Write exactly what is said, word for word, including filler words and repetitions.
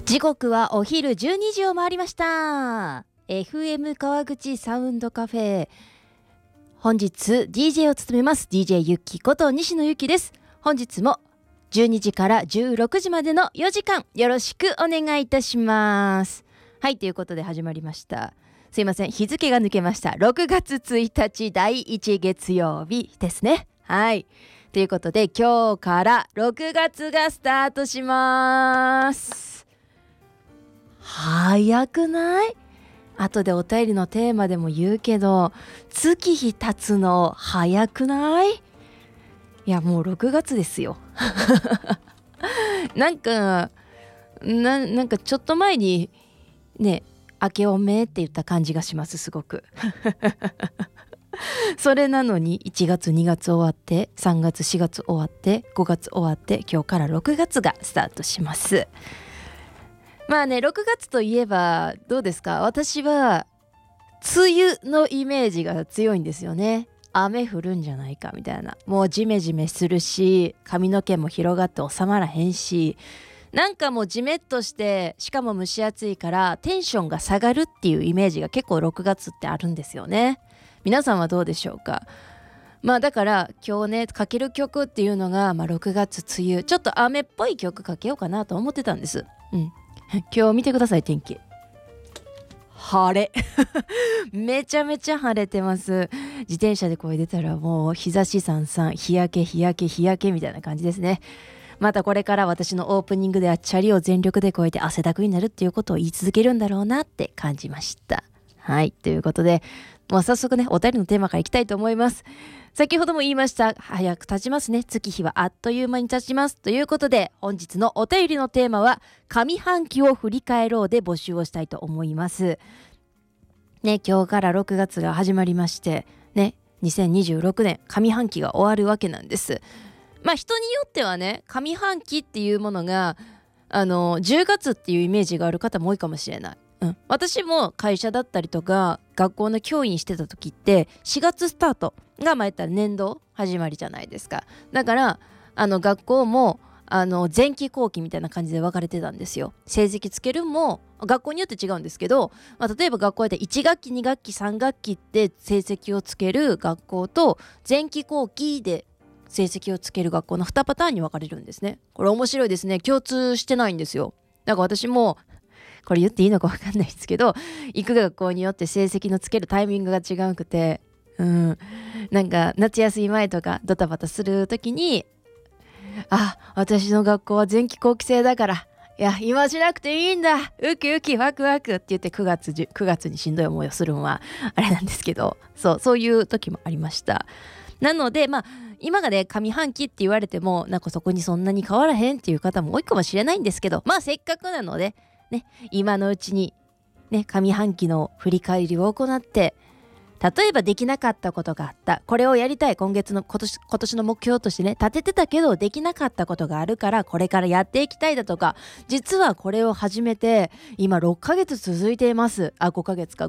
時刻はお昼じゅうにじを回りました。 エフエム 川口サウンドカフェ、本日 ディージェー を務めます ディージェー ゆきこと西野ゆきです。本日もじゅうにじからじゅうろくじまでのよじかんよろしくお願いいたします。はい、ということで始まりました。すいません、日付が抜けました。ろくがつついたちだいいち月曜日ですね。はい、ということで今日からろくがつがスタートします。早くない？後でお便りのテーマでも言うけど、月日経つの早くない？いや、もうろくがつですよ。なんかな、なんかちょっと前にね、明けおめって言った感じがします、すごく。それなのにいちがつにがつ終わってさんがつしがつ終わってごがつ終わって今日からろくがつがスタートします。まあね、ろくがつといえばどうですか？私は梅雨のイメージが強いんですよね。雨降るんじゃないかみたいな。もうジメジメするし、髪の毛も広がって収まらへんし、なんかもうジメッとして、しかも蒸し暑いからテンションが下がるっていうイメージが結構ろくがつってあるんですよね。皆さんはどうでしょうか？まあだから今日ねかける曲っていうのが、まあ、ろくがつ梅雨、ちょっと雨っぽい曲かけようかなと思ってたんです。うん今日見てください、天気晴れ。めちゃめちゃ晴れてます。自転車でこう出たらもう日差しさんさん、日焼け日焼け日焼けみたいな感じですね。またこれから私のオープニングではチャリを全力で越えて汗だくになるっていうことを言い続けるんだろうなって感じました。はい、ということでもう早速ねお便りのテーマからいきたいと思います。先ほども言いました、早く経ちますね。月日はあっという間に経ちますということで、本日のお便りのテーマは上半期を振り返ろうで募集をしたいと思いますね。今日からろくがつが始まりましてね、にせんにじゅうろくねん上半期が終わるわけなんです。まあ人によってはね、上半期っていうものがあのじゅうがつっていうイメージがある方も多いかもしれない。うん、私も会社だったりとか学校の教員してた時ってしがつスタートが前言ったら年度始まりじゃないですか。だからあの学校もあの前期後期みたいな感じで分かれてたんですよ。成績つけるも学校によって違うんですけど、まあ、例えば学校でいち学期に学期さん学期って成績をつける学校と前期後期で成績をつける学校のにパターンに分かれるんですね。これ面白いですね。共通してないんですよ。だから私もこれ言っていいのか分かんないですけど、行く学校によって成績のつけるタイミングが違うくて、うん、なんか夏休み前とかドタバタする時に、あ、私の学校は前期後期制だから、いや今しなくていいんだ、ウキウキワクワクって言ってくがつくがつにしんどい思いをするのはあれなんですけど、そうそういう時もありました。なのでまあ今がね上半期って言われてもなんかそこにそんなに変わらへんっていう方も多いかもしれないんですけど、まあせっかくなのでね、今のうちにね上半期の振り返りを行って、例えばできなかったことがあった、これをやりたい、今月の今年今年の目標としてね立ててたけどできなかったことがあるからこれからやっていきたいだとか、実はこれを始めて今ろっかげつ続いています、あごかげつか